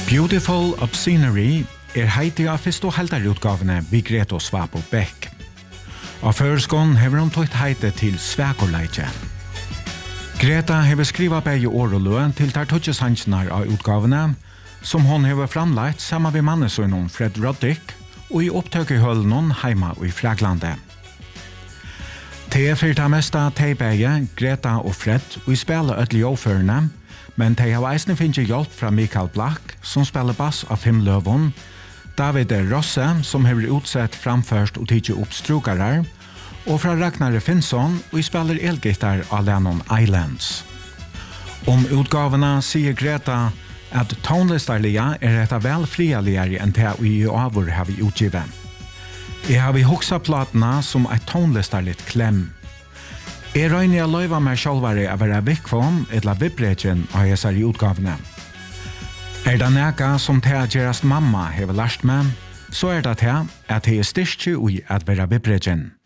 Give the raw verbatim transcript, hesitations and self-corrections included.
Beautiful Obscenery er heiti av fyrst og heldarutgavene vi Greta Svabo Beck. Av føreskån hever hun tøyt heite til Svækorleitje. Greta hever skriva begge år og løn til der tøtje sannsjonar av utgavene, som hon hever framlagt sammen med mannesønnen Fred Roddick og i opptøkehøllen heima i Fraglandet. Det er fyrta mesta teibege, Greta og Fred, og i spela ødelig overførende, men de har eisne finnet hjelp fra Mikael Black, som spiller bass av Fim Løvon, David Rosse, som har utsett framførst og tidsi opp strukarar, og fra Ragnar Finnsson, og spiller elgitar av Lennon Islands. Om utgavene sier Greta at tonlistarliga er etta vel frialigere enn det vi i avur har vi utgivet. Jeg har vi hoksa platene som et tonlistarligt klem. Jeg røyner å løyva meg sjálfare å være vikkvom etla vibbregen av hesar i utgavene. Er det neka som til at gerast mamma hever lært meg, så er det til at jeg er styrst i at være vibbregen.